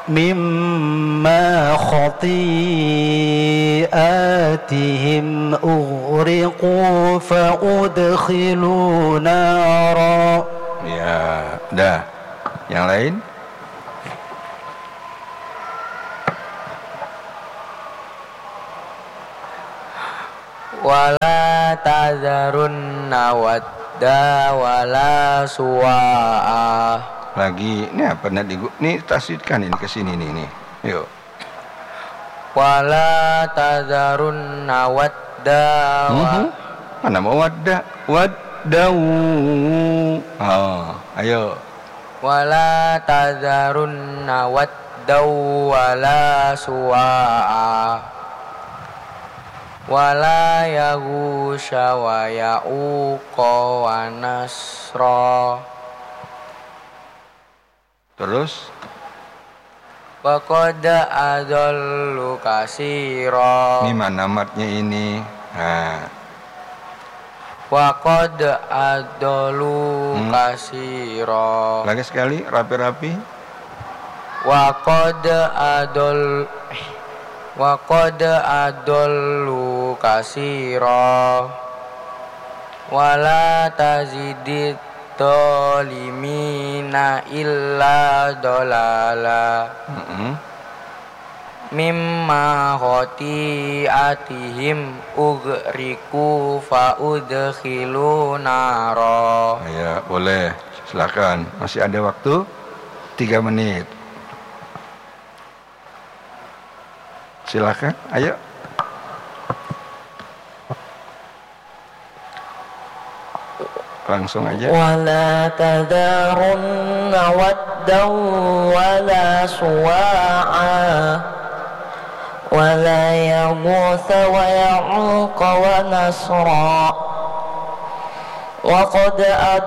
مما خطيئاتهم أغرقوا فأدخلوا نارا. Ya, dah. Yang lain? Wala tazarunna wadda wala suwa'a. Lagi, ini apa? Ini tasdidkan ini ke sini nih. Yuk. Wala tazarunna wadda Mana mau wadda? Waddau. Oh, ayo. Wala tazarunna wadda wala suwa'a. Wala yaghusha wa ya'uqa wa nasra. Terus Wa qad adallu katsira. ini mana matnya ini? Nah, Wa qad adallu katsira. lagi sekali rapi-rapi. Wa qad adallu katsira. Wala tazidid zalimina illa dolala. Mimma khati'atihim ugriku fa udkhilu nara. Ya, boleh. Silakan. Masih ada waktu 3 menit. Silakan. Ayo. Langsung aja. Wala tadharunna waddan wala suwa'a wala yaghutha wa ya'uqa wa nasra wa qad